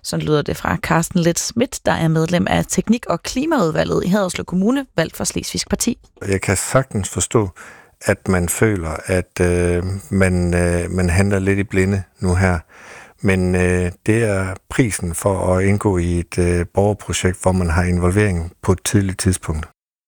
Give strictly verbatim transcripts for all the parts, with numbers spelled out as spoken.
Så lyder det fra Carsten Leth Schmidt, der er medlem af Teknik- og Klimaudvalget i Haderslev Kommune, valgt for Slesvigsk Parti. Jeg kan sagtens forstå, at man føler, at øh, man, øh, man handler lidt i blinde nu her. Men øh, det er prisen for at indgå i et øh, borgerprojekt, hvor man har involvering på et tidligt tidspunkt.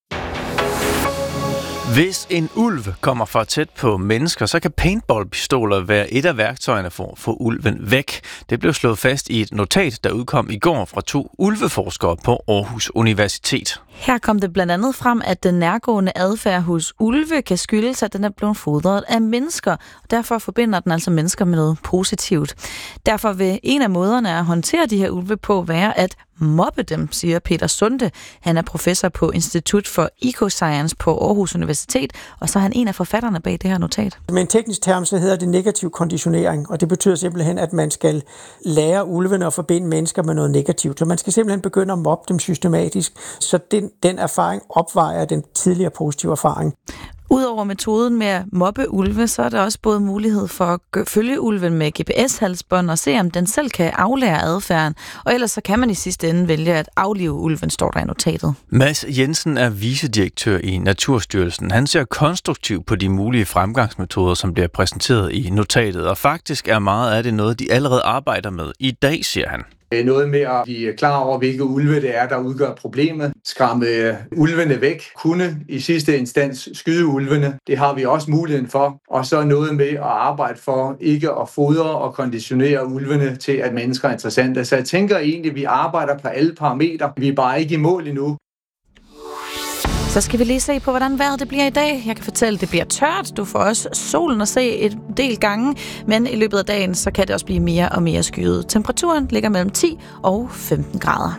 Hvis en ulv kommer for tæt på mennesker, så kan paintballpistoler være et af værktøjerne for at få ulven væk. Det blev slået fast i et notat, der udkom i går fra to ulveforskere på Aarhus Universitet. Her kom det blandt andet frem, at den nærgående adfærd hos ulve kan skyldes, at den er blevet fodret af mennesker, og derfor forbinder den altså mennesker med noget positivt. Derfor vil en af måderne at håndtere de her ulve på være at mobbe dem, siger Peter Sunde. Han er professor på Institut for Ecoscience på Aarhus Universitet, og så er han en af forfatterne bag det her notat. Med en teknisk term, så hedder det negativ konditionering, og det betyder simpelthen, at man skal lære ulvene at forbinde mennesker med noget negativt. Så man skal simpelthen begynde at mobbe dem systematisk, så den, den erfaring opvejer den tidligere positive erfaring. Udover metoden med at mobbe ulve, så er der også både mulighed for at følge ulven med G P S-halsbånd og se, om den selv kan aflære adfærden. Og ellers så kan man i sidste ende vælge at aflive ulven, står der i notatet. Mads Jensen er vicedirektør i Naturstyrelsen. Han ser konstruktivt på de mulige fremgangsmetoder, som bliver præsenteret i notatet. Og faktisk er meget af det noget, de allerede arbejder med i dag, siger han. Noget med at blive klar over, hvilke ulve det er, der udgør problemet. Skræmme ulvene væk. Kunne i sidste instans skyde ulvene. Det har vi også muligheden for. Og så noget med at arbejde for ikke at fodre og konditionere ulvene til, at mennesker er interessante. Så jeg tænker egentlig, at vi arbejder på alle parametre. Vi er bare ikke i mål endnu. Så skal vi lige se på, hvordan vejret det bliver i dag. Jeg kan fortælle, at det bliver tørt. Du får også solen at se et del gange, men i løbet af dagen, så kan det også blive mere og mere skyet. Temperaturen ligger mellem ti og femten grader.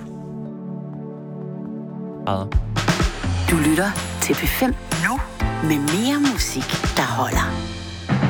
Du lytter til P fem nu med mere musik, der holder.